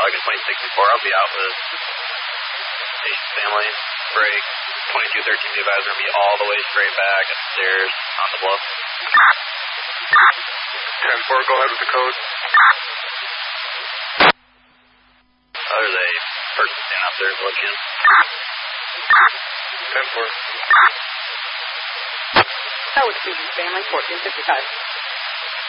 Logan 26-4, I'll be out with patient family. Break 2213, be advised, going to be all the way straight back upstairs on the bluff. 10-4, go ahead with the code. There's a person standing up there looking. 10-4. That was patient family, 1455.